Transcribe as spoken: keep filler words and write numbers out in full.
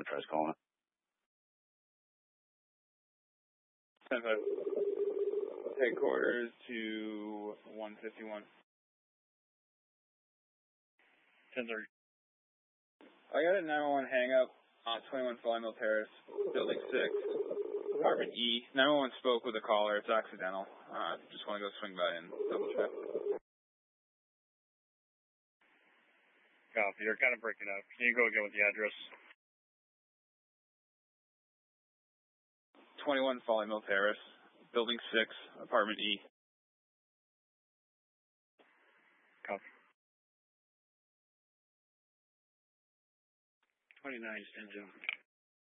that tries calling it. ten five. Headquarters to one fifty-one. ten thirty. I got a nine one one hang up on twenty-one Folly Mill Terrace, Building six, Apartment E. nine one one spoke with the caller. It's accidental. Uh, just want to go swing by and double check. Copy. You're kind of breaking up. Can you go again with the address? twenty-one Folly Mill Terrace, Building six, Apartment E. Copy. twenty-nine, stand zone.